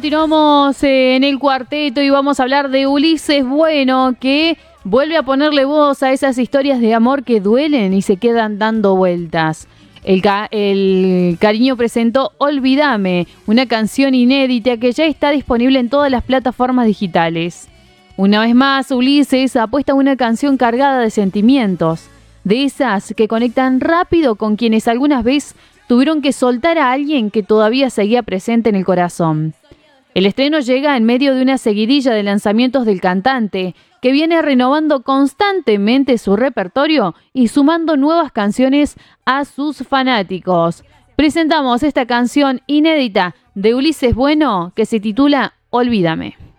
continuamos en el cuarteto y vamos a hablar de Ulises Bueno, que vuelve a ponerle voz a esas historias de amor que duelen y se quedan dando vueltas. El Cariño presentó Olvídame, una canción inédita que ya está disponible en todas las plataformas digitales. Una vez más, Ulises apuesta a una canción cargada de sentimientos, de esas que conectan rápido con quienes algunas veces tuvieron que soltar a alguien que todavía seguía presente en el corazón. El estreno llega en medio de una seguidilla de lanzamientos del cantante, que viene renovando constantemente su repertorio y sumando nuevas canciones a sus fanáticos. Presentamos esta canción inédita de Ulises Bueno que se titula Olvídame.